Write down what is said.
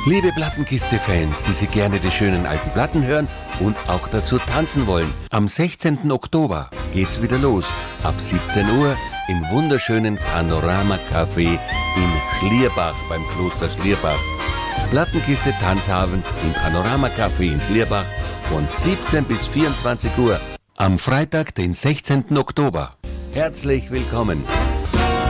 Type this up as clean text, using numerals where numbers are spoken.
Liebe Plattenkiste-Fans, die Sie gerne die schönen alten Platten hören und auch dazu tanzen wollen, am 16. Oktober geht's wieder los. Ab 17 Uhr im wunderschönen Panorama Café in Schlierbach, beim Kloster Schlierbach. Plattenkiste Tanzabend im Panorama Café in Schlierbach von 17 bis 24 Uhr am Freitag, den 16. Oktober. Herzlich willkommen.